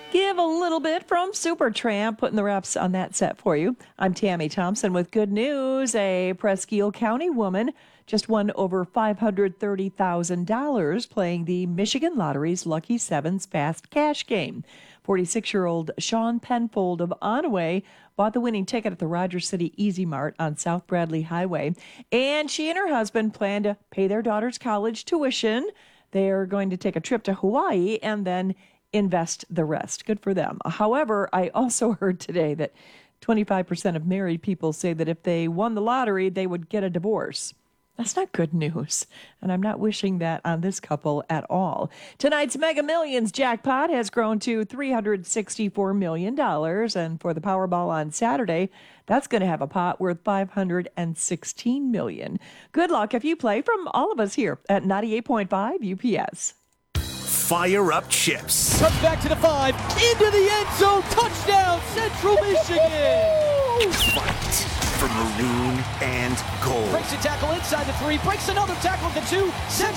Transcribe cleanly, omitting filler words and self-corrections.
Give a little bit from Supertramp, putting the reps on that set for you. I'm Tammy Thompson with good news. A Presque County woman just won over $530,000 playing the Michigan Lottery's Lucky Sevens Fast Cash game. 46-year-old Sean Penfold of Onaway bought the winning ticket at the Rogers City Easy Mart on South Bradley Highway, and she and her husband plan to pay their daughter's college tuition. They are going to take a trip to Hawaii and then invest the rest. Good for them. However, I also heard today that 25% of married people say that if they won the lottery, they would get a divorce. That's not good news, and I'm not wishing that on this couple at all. Tonight's Mega Millions jackpot has grown to $364 million, and for the Powerball on Saturday, that's going to have a pot worth $516 million. Good luck if you play from all of us here at 98.5 UPS. Fire up Chips. Comes back to the 5, into the end zone, touchdown, Central Michigan! Fight for maroon and gold. Breaks a tackle inside the 3, breaks another tackle at the 2,